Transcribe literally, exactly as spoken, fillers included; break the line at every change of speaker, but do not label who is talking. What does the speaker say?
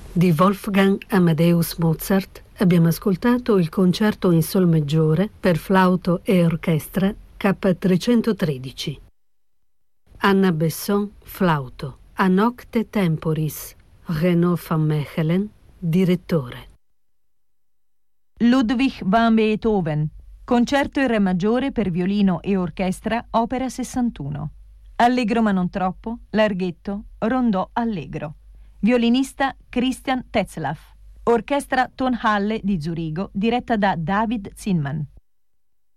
Di Wolfgang Amadeus Mozart abbiamo ascoltato il concerto in sol maggiore per flauto e orchestra K trecentotredici. Anna Besson, flauto. A nocte temporis. Renaud van Mechelen, direttore.
Ludwig van Beethoven, concerto in re maggiore per violino e orchestra, opera sessantuno. Allegro ma non troppo, larghetto, rondò allegro. Violinista Christian Tetzlaff. Orchestra Tonhalle di Zurigo, diretta da David Zinman.